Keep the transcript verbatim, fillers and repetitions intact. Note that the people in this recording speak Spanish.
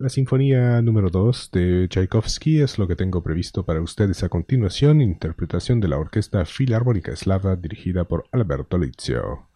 La Sinfonía número dos de Tchaikovsky es lo que tengo previsto para ustedes a continuación, interpretación de la Orquesta Filarmónica Eslava dirigida por Alberto Lizio.